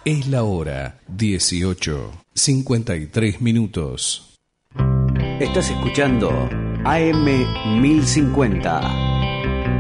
Es la hora 18:53. Estás escuchando AM 1050